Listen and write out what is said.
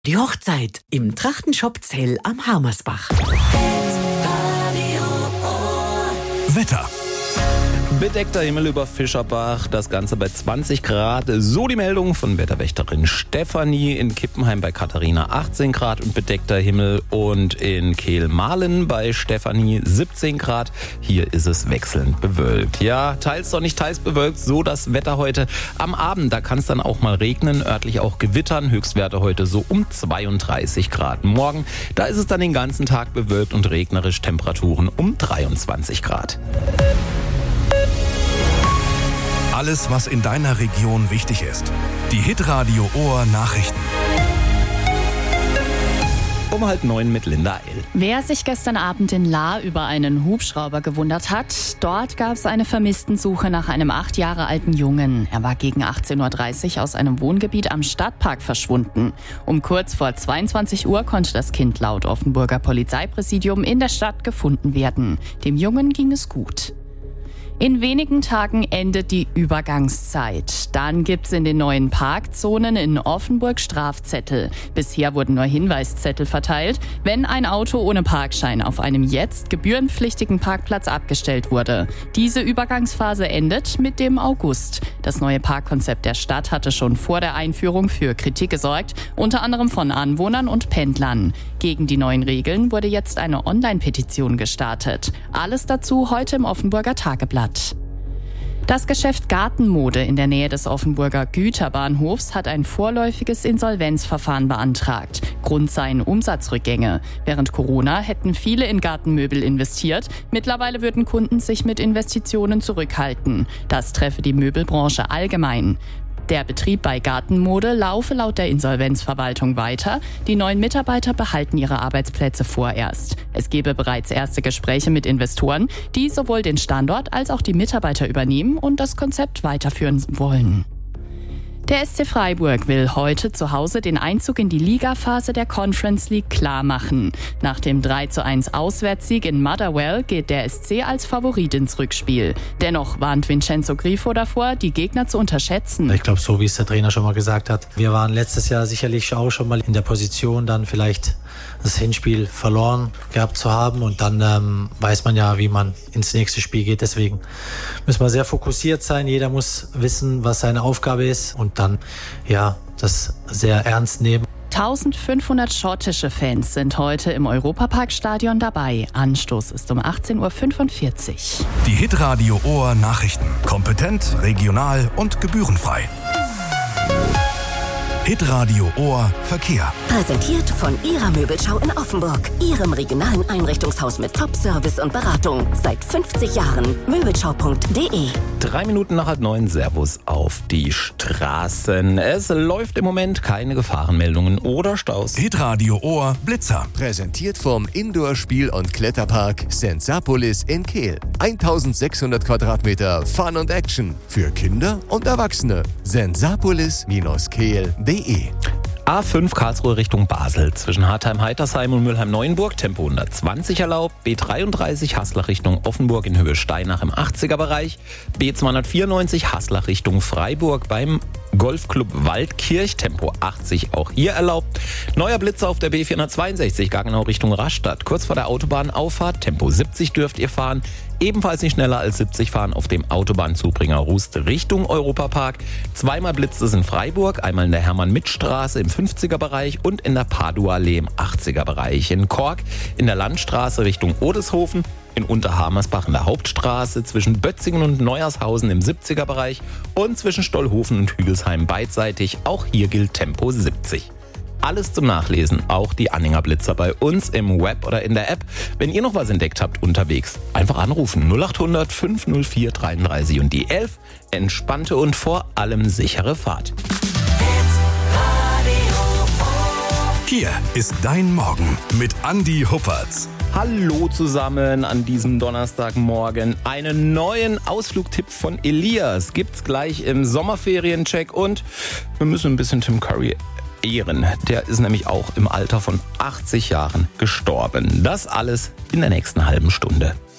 Die Hochzeit im Trachtenshop Zell am Harmersbach. Wetter. Bedeckter Himmel über Fischerbach, das Ganze bei 20 Grad. So die Meldung von Wetterwächterin Stefanie. In Kippenheim bei Katharina 18 Grad und bedeckter Himmel. Und in Kehl-Mahlen bei Stefanie 17 Grad. Hier ist es wechselnd bewölkt. Ja, teils sonnig, teils bewölkt. So das Wetter heute am Abend. Da kann es dann auch mal regnen, örtlich auch gewittern. Höchstwerte heute so um 32 Grad. Morgen, da ist es dann den ganzen Tag bewölkt und regnerisch. Temperaturen um 23 Grad. Alles, was in deiner Region wichtig ist. Die Hitradio Ohr Nachrichten. Um 8:30 mit Linda L. Wer sich gestern Abend in Lahr über einen Hubschrauber gewundert hat, dort gab es eine Vermisstensuche nach einem 8 Jahre alten Jungen. Er war gegen 18.30 Uhr aus einem Wohngebiet am Stadtpark verschwunden. Um kurz vor 22 Uhr konnte das Kind laut Offenburger Polizeipräsidium in der Stadt gefunden werden. Dem Jungen ging es gut. In wenigen Tagen endet die Übergangszeit. Dann gibt's in den neuen Parkzonen in Offenburg Strafzettel. Bisher wurden nur Hinweiszettel verteilt, wenn ein Auto ohne Parkschein auf einem jetzt gebührenpflichtigen Parkplatz abgestellt wurde. Diese Übergangsphase endet mit dem August. Das neue Parkkonzept der Stadt hatte schon vor der Einführung für Kritik gesorgt, unter anderem von Anwohnern und Pendlern. Gegen die neuen Regeln wurde jetzt eine Online-Petition gestartet. Alles dazu heute im Offenburger Tageblatt. Das Geschäft Gartenmode in der Nähe des Offenburger Güterbahnhofs hat ein vorläufiges Insolvenzverfahren beantragt. Grund seien Umsatzrückgänge. Während Corona hätten viele in Gartenmöbel investiert. Mittlerweile würden Kunden sich mit Investitionen zurückhalten. Das treffe die Möbelbranche allgemein. Der Betrieb bei Gartenmode laufe laut der Insolvenzverwaltung weiter. Die neuen Mitarbeiter behalten ihre Arbeitsplätze vorerst. Es gebe bereits erste Gespräche mit Investoren, die sowohl den Standort als auch die Mitarbeiter übernehmen und das Konzept weiterführen wollen. Der SC Freiburg will heute zu Hause den Einzug in die Ligaphase der Conference League klar machen. Nach dem 3:1 Auswärtssieg in Motherwell geht der SC als Favorit ins Rückspiel. Dennoch warnt Vincenzo Grifo davor, die Gegner zu unterschätzen. Ich glaube, so wie es der Trainer schon mal gesagt hat, wir waren letztes Jahr sicherlich auch schon mal in der Position, dann vielleicht das Hinspiel verloren gehabt zu haben und dann weiß man ja, wie man ins nächste Spiel geht. Deswegen müssen wir sehr fokussiert sein. Jeder muss wissen, was seine Aufgabe ist und dann das sehr ernst nehmen. 1500 schottische Fans sind heute im Europaparkstadion dabei. Anstoß ist um 18.45 Uhr. Die Hitradio Ohr Nachrichten. Kompetent, regional und gebührenfrei. Hitradio Ohr Verkehr. Präsentiert von Ihrer Möbelschau in Offenburg. Ihrem regionalen Einrichtungshaus mit Top-Service und Beratung. Seit 50 Jahren. Möbelschau.de. 3 Minuten nach 8:30, Servus auf die Straßen. Es läuft im Moment keine Gefahrenmeldungen oder Staus. Hitradio Ohr Blitzer. Präsentiert vom Indoor-Spiel- und Kletterpark Sensapolis in Kehl. 1600 Quadratmeter Fun und Action. Für Kinder und Erwachsene. Sensapolis-kehl.de. A5 Karlsruhe Richtung Basel. Zwischen Hartheim-Heitersheim und Mülheim-Neuenburg Tempo 120 erlaubt. B33 Haslach Richtung Offenburg in Höhe Steinach im 80er-Bereich. B294 Haslach Richtung Freiburg beim Golfclub Waldkirch. Tempo 80 auch hier erlaubt. Neuer Blitzer auf der B462 Gaggenau Richtung Rastatt. Kurz vor der Autobahnauffahrt. Tempo 70 dürft ihr fahren. Ebenfalls nicht schneller als 70 fahren auf dem Autobahnzubringer Rust Richtung Europapark. Zweimal blitzt es in Freiburg, einmal in der Hermann-Mitt-Straße im 50er-Bereich und in der Padua-Allee im 80er-Bereich. In Kork in der Landstraße Richtung Odeshofen, in Unterhamersbach in der Hauptstraße, zwischen Bötzingen und Neuershausen im 70er-Bereich und zwischen Stollhofen und Hügelsheim beidseitig. Auch hier gilt Tempo 70. Alles zum Nachlesen, auch die Anhänger Blitzer bei uns im Web oder in der App. Wenn ihr noch was entdeckt habt unterwegs, einfach anrufen 0800 504 33 und die 11. Entspannte und vor allem sichere Fahrt. Hier ist dein Morgen mit Andi Huppertz. Hallo zusammen an diesem Donnerstagmorgen. Einen neuen Ausflugtipp von Elias gibt's gleich im Sommerferiencheck und wir müssen ein bisschen Tim Curry ehren. Der ist nämlich auch im Alter von 80 Jahren gestorben. Das alles in der nächsten halben Stunde.